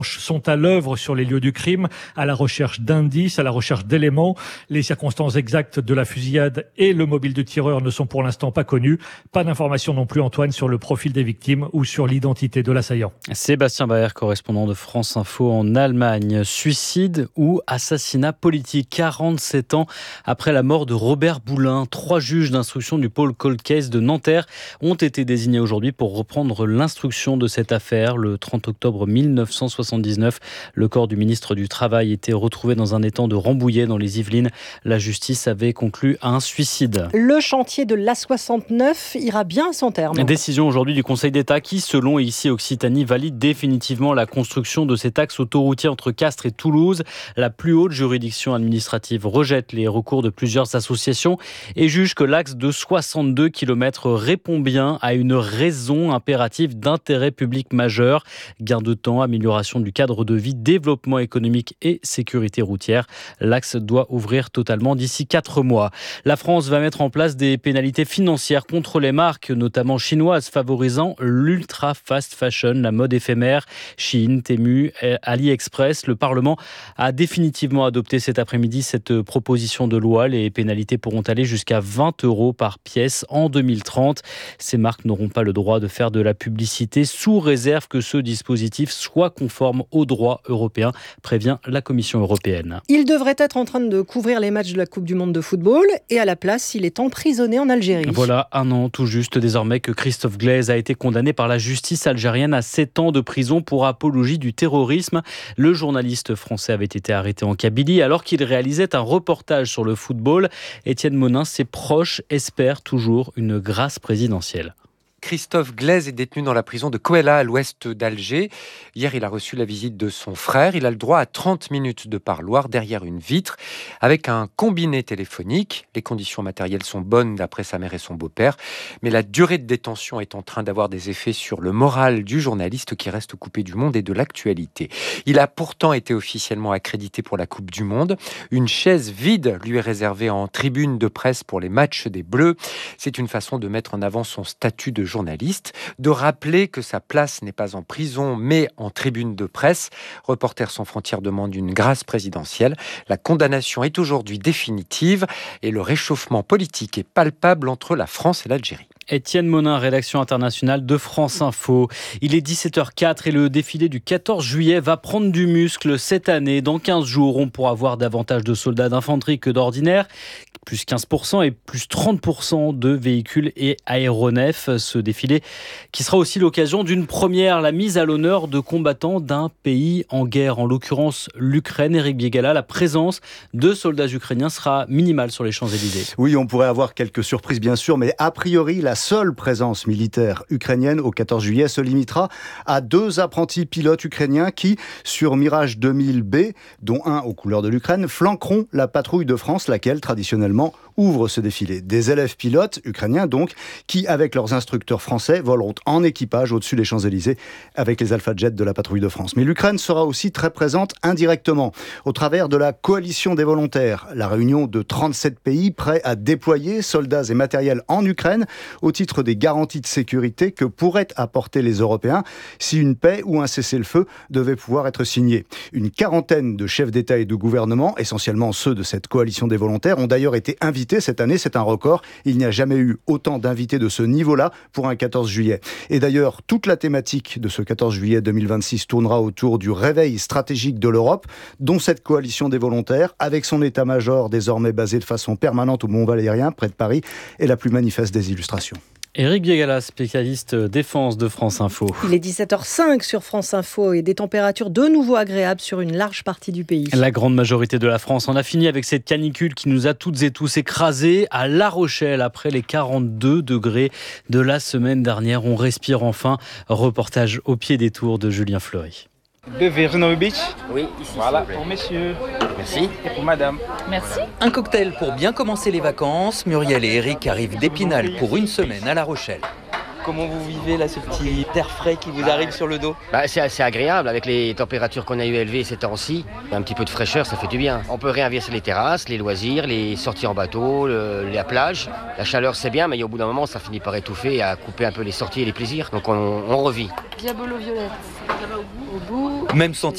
sont à l'œuvre sur les lieux du crime, à la recherche d'indices, à la recherche d'éléments. Les circonstances exactes de la fusillade et le mobile du tireur ne sont pour l'instant pas connus. Pas d'informations non plus, Antoine, sur le profil des victimes ou sur l'identité de l'assaillant. Sébastien Baer, correspondant de France Info en Allemagne. Suicide ou assassinat politique, 47 ans après la mort de Robert Boulin. 3 juges d'instruction du pôle Cold Case de Nanterre ont été désignés aujourd'hui pour reprendre l'instruction de cette affaire. Le 30 octobre 1979, le corps du ministre du Travail était retrouvé dans un étang de Rambouillet dans les Yvelines. La justice avait conclu à un suicide. Le chantier de l'A69 ira bien à son terme. Décision aujourd'hui du Conseil d'État qui, selon ici Occitanie, valide définitivement la construction de cet axe autoroutier entre Castres et Toulouse. La plus haute juridiction administrative rejette les recours de plusieurs associations et juge que l'axe de 62 km répond bien à une raison impérative d'intérêt public majeur. Gain de temps, amélioration du cadre de vie, développement économique et sécurité routière. L'axe doit ouvrir totalement d'ici 4 mois. La France va mettre en place des pénalités financières contre les marques, notamment chinoises, favorisant l'ultra fast fashion, la mode éphémère. Shein, Temu, AliExpress. Le Parlement a définitivement adopté cet après-midi cette proposition de loi. Les pénalités pourront aller jusqu'à 20 € par pièce en 2030. Ces marques n'auront pas le droit de faire de la publicité sous réserve que ce dispositif soit conforme au droit européen, prévient la Commission européenne. Il devrait être en train de couvrir les matchs de la Coupe du Monde de football et à la place, il est emprisonné en Algérie. Voilà 1 an tout juste désormais que Christophe Glaise a été condamné par la justice algérienne à 7 ans de prison pour apologie du terrorisme. Le journaliste français avait été arrêté en Kabylie alors qu'il réalisait un reportage sur le football. Étienne Monin, ses proches espèrent toujours une grâce présidentielle. Christophe Glaise est détenu dans la prison de Kouela à l'ouest d'Alger. Hier, il a reçu la visite de son frère. Il a le droit à 30 minutes de parloir derrière une vitre avec un combiné téléphonique. Les conditions matérielles sont bonnes d'après sa mère et son beau-père. Mais la durée de détention est en train d'avoir des effets sur le moral du journaliste qui reste coupé du monde et de l'actualité. Il a pourtant été officiellement accrédité pour la Coupe du Monde. Une chaise vide lui est réservée en tribune de presse pour les matchs des Bleus. C'est une façon de mettre en avant son statut de journaliste, de rappeler que sa place n'est pas en prison mais en tribune de presse. Reporters sans frontières demande une grâce présidentielle. La condamnation est aujourd'hui définitive et le réchauffement politique est palpable entre la France et l'Algérie. Étienne Monin, rédaction internationale de France Info. Il est 17h04 et le défilé du 14 juillet va prendre du muscle cette année. Dans 15 jours, on pourra voir davantage de soldats d'infanterie que d'ordinaire. Plus 15% et plus 30% de véhicules et aéronefs. Ce défilé qui sera aussi l'occasion d'une première, la mise à l'honneur de combattants d'un pays en guerre, en l'occurrence l'Ukraine. Éric Biégala, la présence de soldats ukrainiens sera minimale sur les Champs-Élysées. Oui, on pourrait avoir quelques surprises bien sûr, mais a priori, la seule présence militaire ukrainienne au 14 juillet se limitera à 2 apprentis pilotes ukrainiens qui, sur Mirage 2000B, dont un aux couleurs de l'Ukraine, flanqueront la patrouille de France, laquelle traditionnellement ouvre ce défilé. Des élèves pilotes ukrainiens donc, qui avec leurs instructeurs français voleront en équipage au-dessus des Champs-Élysées avec les Alpha Jets de la patrouille de France. Mais l'Ukraine sera aussi très présente indirectement au travers de la coalition des volontaires, la réunion de 37 pays prêts à déployer soldats et matériel en Ukraine au titre des garanties de sécurité que pourraient apporter les Européens si une paix ou un cessez-le-feu devait pouvoir être signé. Une quarantaine de chefs d'État et de gouvernement, essentiellement ceux de cette coalition des volontaires, ont d'ailleurs été invités cette année. C'est un record. Il n'y a jamais eu autant d'invités de ce niveau-là pour un 14 juillet. Et d'ailleurs, toute la thématique de ce 14 juillet 2026 tournera autour du réveil stratégique de l'Europe, dont cette coalition des volontaires, avec son état-major désormais basé de façon permanente au Mont-Valérien, près de Paris, est la plus manifeste des illustrations. Éric Biégala, spécialiste défense de France Info. Il est 17h05 sur France Info et des températures de nouveau agréables sur une large partie du pays. La grande majorité de la France en a fini avec cette canicule qui nous a toutes et tous écrasés. À La Rochelle, après les 42 degrés de la semaine dernière, on respire enfin. Reportage au pied des tours de Julien Fleury. De Virginie Beach. Oui, ici. Voilà, pour messieurs. Merci. Et pour madame. Merci. Un cocktail pour bien commencer les vacances. Muriel et Eric arrivent d'Épinal pour une semaine à La Rochelle. Comment vous vivez là, ce petit air frais qui vous arrive sur le dos? C'est assez agréable avec les températures qu'on a eu élevées ces temps-ci. Un petit peu de fraîcheur, ça fait du bien. On peut réinvestir les terrasses, les loisirs, les sorties en bateau, la plage. La chaleur c'est bien, mais au bout d'un moment ça finit par étouffer et à couper un peu les sorties et les plaisirs. Donc on revit. Diabolo Violette. Au bout. Même sentiment.